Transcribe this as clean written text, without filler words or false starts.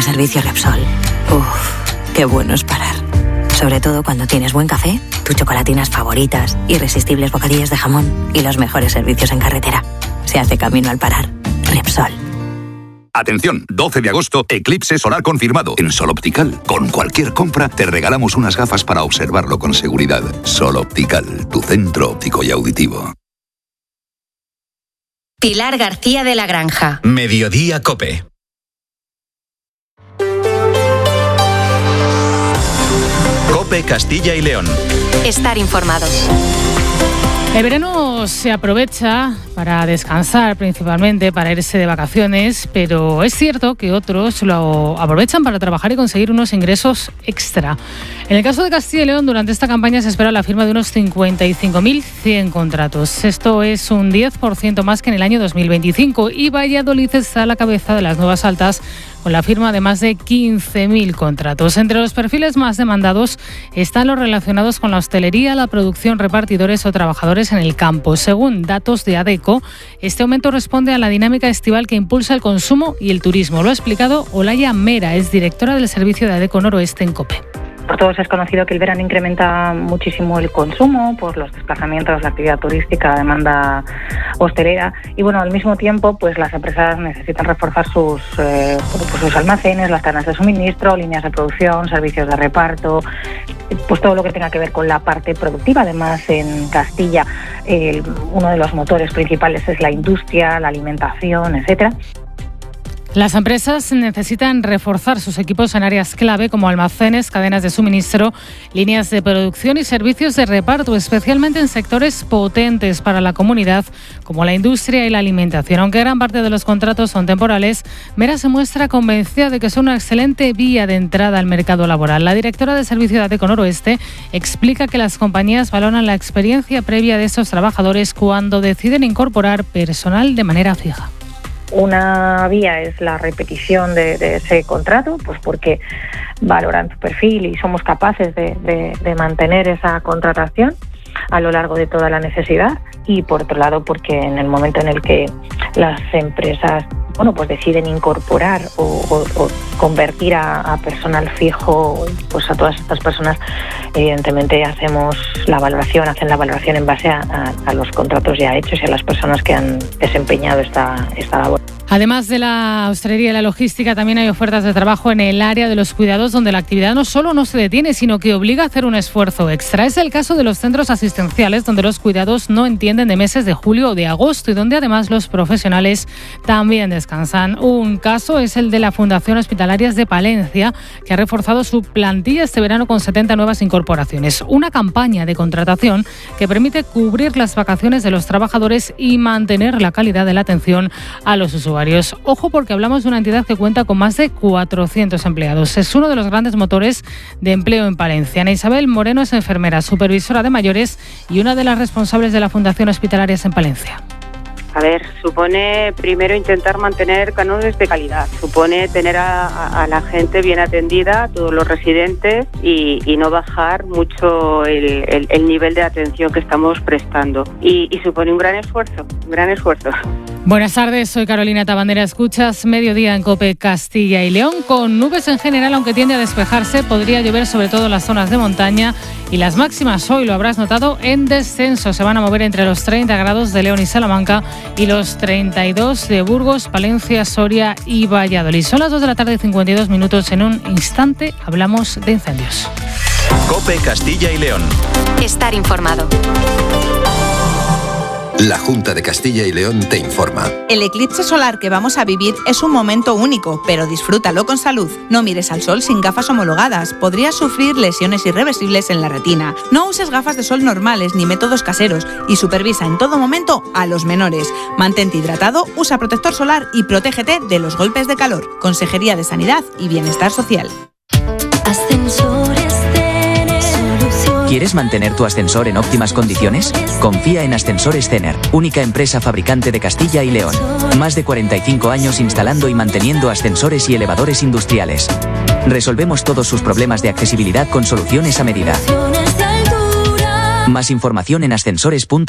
servicio Repsol. Uf, qué bueno es parar. Sobre todo cuando tienes buen café, tus chocolatinas favoritas, irresistibles bocadillos de jamón y los mejores servicios en carretera. Se hace camino al parar. Repsol. Atención, 12 de agosto, eclipse solar confirmado en Sol Optical. Con cualquier compra te regalamos unas gafas para observarlo con seguridad. Sol Optical, tu centro óptico y auditivo. Pilar García de la Granja. Mediodía COPE. COPE Castilla y León. Estar informado. El verano se aprovecha para descansar, principalmente para irse de vacaciones, pero es cierto que otros lo aprovechan para trabajar y conseguir unos ingresos extra. En el caso de Castilla y León, durante esta campaña se espera la firma de unos 55.100 contratos. Esto es un 10% más que en el año 2025 y Valladolid está a la cabeza de las nuevas altas con la firma de más de 15.000 contratos. Entre los perfiles más demandados están los relacionados con la hostelería, la producción, repartidores o trabajadores en el campo. Según datos de ADECO, este aumento responde a la dinámica estival que impulsa el consumo y el turismo. Lo ha explicado Olaya Mera, es directora del servicio de ADECO Noroeste en COPE. Por todos es conocido que el verano incrementa muchísimo el consumo por los desplazamientos, la actividad turística, la demanda hostelera y al mismo tiempo pues las empresas necesitan reforzar sus almacenes, las cadenas de suministro, líneas de producción, servicios de reparto, pues todo lo que tenga que ver con la parte productiva. Además, en Castilla uno de los motores principales es la industria, la alimentación, etcétera. Las empresas necesitan reforzar sus equipos en áreas clave como almacenes, cadenas de suministro, líneas de producción y servicios de reparto, especialmente en sectores potentes para la comunidad como la industria y la alimentación. Aunque gran parte de los contratos son temporales, Mera se muestra convencida de que son una excelente vía de entrada al mercado laboral. La directora de servicio de ADECO Noroeste explica que las compañías valoran la experiencia previa de estos trabajadores cuando deciden incorporar personal de manera fija. Una vía es la repetición de ese contrato, pues porque valoran tu perfil y somos capaces de mantener esa contratación a lo largo de toda la necesidad. Y por otro lado, porque en el momento en el que las empresas pues deciden incorporar o convertir a personal fijo, pues a todas estas personas, evidentemente hacen la valoración en base a los contratos ya hechos y a las personas que han desempeñado esta labor. Además de la hostelería y la logística, también hay ofertas de trabajo en el área de los cuidados, donde la actividad no solo no se detiene, sino que obliga a hacer un esfuerzo extra. Es el caso de los centros asistenciales, donde los cuidados no entienden de meses de julio o de agosto y donde además los profesionales también descansan. Un caso es el de la Fundación Hospitalarias de Palencia, que ha reforzado su plantilla este verano con 70 nuevas incorporaciones. Una campaña de contratación que permite cubrir las vacaciones de los trabajadores y mantener la calidad de la atención a los usuarios. Ojo, porque hablamos de una entidad que cuenta con más de 400 empleados. Es uno de los grandes motores de empleo en Palencia. Ana Isabel Moreno es enfermera, supervisora de mayores y una de las responsables de la Fundación Hospitalarias en Palencia. A ver, supone primero intentar mantener cánones de calidad, supone tener a la gente bien atendida, todos los residentes, y no bajar mucho el nivel de atención que estamos prestando. Y supone un gran esfuerzo. Buenas tardes, soy Carolina Tabandera. Escuchas Mediodía en COPE Castilla y León, con nubes en general, aunque tiende a despejarse. Podría llover sobre todo en las zonas de montaña y las máximas hoy, lo habrás notado, en descenso. Se van a mover entre los 30 grados de León y Salamanca y los 32 de Burgos, Palencia, Soria y Valladolid. Son las 2 de la tarde y 52 minutos. En un instante hablamos de incendios. COPE Castilla y León. Estar informado. La Junta de Castilla y León te informa. El eclipse solar que vamos a vivir es un momento único, pero disfrútalo con salud. No mires al sol sin gafas homologadas. Podrías sufrir lesiones irreversibles en la retina. No uses gafas de sol normales ni métodos caseros y supervisa en todo momento a los menores. Mantente hidratado, usa protector solar y protégete de los golpes de calor. Consejería de Sanidad y Bienestar Social. ¿Quieres mantener tu ascensor en óptimas condiciones? Confía en Ascensores Cener, única empresa fabricante de Castilla y León. Más de 45 años instalando y manteniendo ascensores y elevadores industriales. Resolvemos todos sus problemas de accesibilidad con soluciones a medida. Más información en ascensores.com.